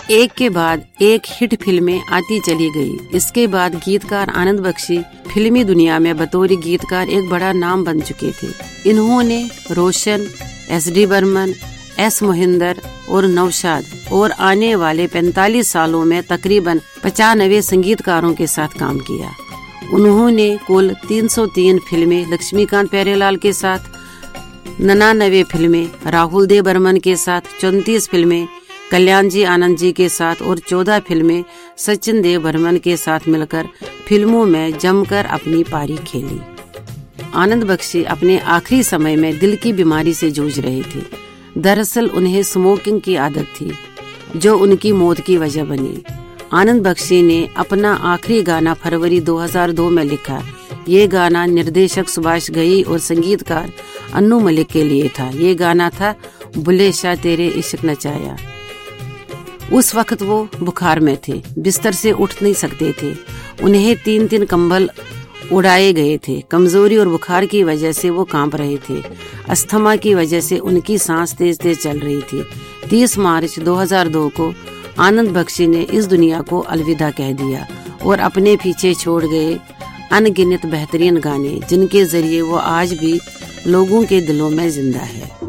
एक के बाद एक हिट फिल्में आती चली गई। इसके बाद गीतकार आनंद बख्शी फिल्मी दुनिया में बतौर गीतकार एक बड़ा नाम बन चुके थे। इन्होंने रोशन, एस.डी. बर्मन, एस. मोहिंदर और नौशाद और आने वाले 45 सालों में तकरीबन 95 संगीतकारों के साथ काम किया। उन्होंने कुल 303 फिल्में लक्ष्मीकांत प्यारेलाल के साथ, 99 फिल्में राहुल देव बर्मन के साथ, 34 फिल्में कल्याण जी आनंद जी के साथ और 14 फिल्में सचिन देव बर्मन के साथ मिलकर फिल्मों में जमकर अपनी पारी खेली। आनंद बख्शी अपने आखिरी समय में दिल की बीमारी से जूझ रहे थे। दरअसल उन्हें स्मोकिंग की आदत थी जो उनकी मौत की वजह बनी। आनंद बख्शी ने अपना आखिरी गाना फरवरी 2002 में लिखा। ये गाना निर्देशक सुभाष घई और संगीतकार अन्नू मलिक के लिए था। ये गाना था बुल्ले शाह तेरे इश्क नचाया। उस वक्त वो बुखार में थे, बिस्तर से उठ नहीं सकते थे। उन्हें 3 कंबल उड़ाए गए थे। कमजोरी और बुखार की वजह से वो कांप रहे थे। अस्थमा की वजह से उनकी सांस तेज तेज चल रही थी। 30 मार्च 2002 को आनंद बख्शी ने इस दुनिया को अलविदा कह दिया और अपने पीछे छोड़ गए अनगिनत बेहतरीन गाने, जिनके जरिए वो आज भी लोगों के दिलों में जिंदा है।